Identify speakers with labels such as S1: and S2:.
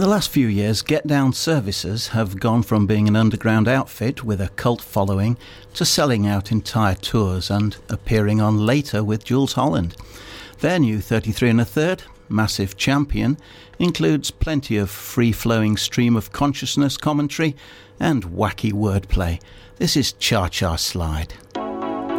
S1: the last few years, Get Down services have gone from being an underground outfit with a cult following to selling out entire tours and appearing on Later with Jools Holland. Their new 33 1/3, Massive Champion, includes plenty of free-flowing stream of consciousness commentary and wacky wordplay. This is Cha Cha Slide.